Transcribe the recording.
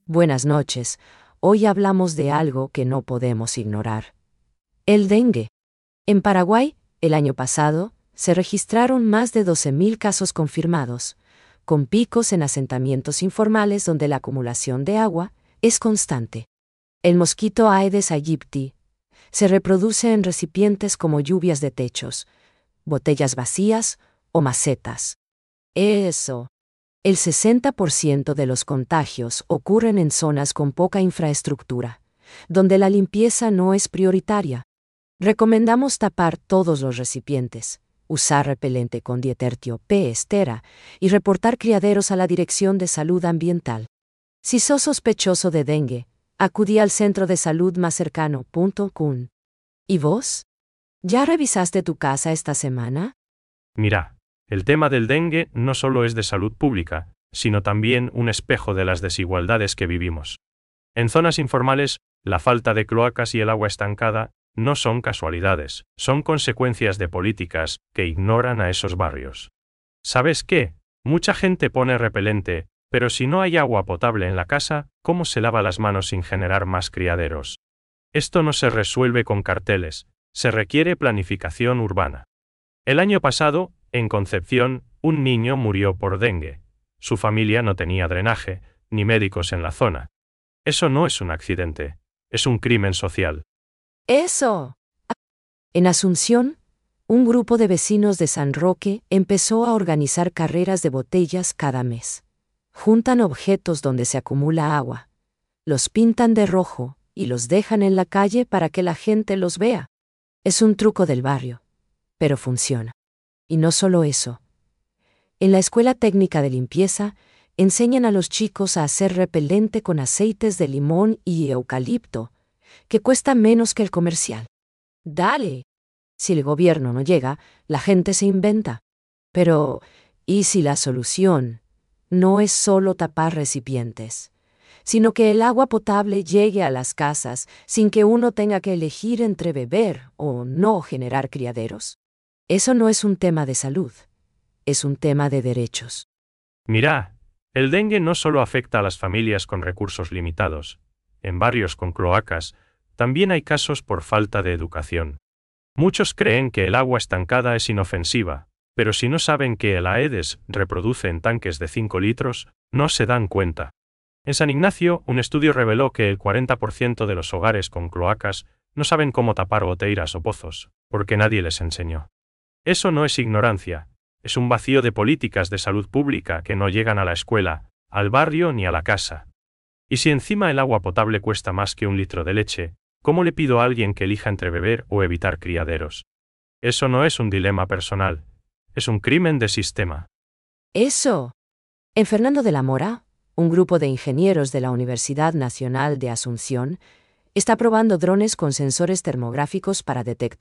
Buenas noches. Hoy hablamos de algo que no podemos ignorar. El dengue. En Paraguay, el año pasado, se registraron más de 12.000 casos confirmados, con picos en asentamientos informales donde la acumulación de agua es constante. El mosquito Aedes aegypti se reproduce en recipientes como lluvias de techos, botellas vacías o macetas. El 60% de los contagios ocurren en zonas con poca infraestructura, donde la limpieza no es prioritaria. Recomendamos tapar todos los recipientes, usar repelente con dietertio P. estera y reportar criaderos a la Dirección de Salud Ambiental. Si sos sospechoso de dengue, acudí al centro de salud más cercano. Cun. ¿Y vos? ¿Ya revisaste tu casa esta semana? Mira, el tema del dengue no solo es de salud pública, sino también un espejo de las desigualdades que vivimos. En zonas informales, la falta de cloacas y el agua estancada no son casualidades, son consecuencias de políticas que ignoran a esos barrios. ¿Sabes qué? Mucha gente pone repelente, pero si no hay agua potable en la casa, ¿cómo se lava las manos sin generar más criaderos? Esto no se resuelve con carteles, se requiere planificación urbana. El año pasado, en Concepción, un niño murió por dengue. Su familia no tenía drenaje, ni médicos en la zona. Eso no es un accidente, es un crimen social. ¡Eso! En Asunción, un grupo de vecinos de San Roque empezó a organizar carreras de botellas cada mes. Juntan objetos donde se acumula agua, los pintan de rojo y los dejan en la calle para que la gente los vea. Es un truco del barrio, pero funciona. Y no solo eso. En la Escuela Técnica de Limpieza, enseñan a los chicos a hacer repelente con aceites de limón y eucalipto, que cuesta menos que el comercial. ¡Dale! Si el gobierno no llega, la gente se inventa. Pero, ¿y si la solución no es solo tapar recipientes, sino que el agua potable llegue a las casas sin que uno tenga que elegir entre beber o no generar criaderos? Eso no es un tema de salud, es un tema de derechos. Mira, el dengue no solo afecta a las familias con recursos limitados. En barrios con cloacas, también hay casos por falta de educación. Muchos creen que el agua estancada es inofensiva, pero si no saben que el Aedes reproduce en tanques de 5 litros, no se dan cuenta. En San Ignacio, un estudio reveló que el 40% de los hogares con cloacas no saben cómo tapar goteiras o pozos, porque nadie les enseñó. Eso no es ignorancia, es un vacío de políticas de salud pública que no llegan a la escuela, al barrio ni a la casa. Y si encima el agua potable cuesta más que 1 litro de leche, ¿cómo le pido a alguien que elija entre beber o evitar criaderos? Eso no es un dilema personal, es un crimen de sistema. Eso. En Fernando de la Mora, un grupo de ingenieros de la Universidad Nacional de Asunción está probando drones con sensores termográficos para detectar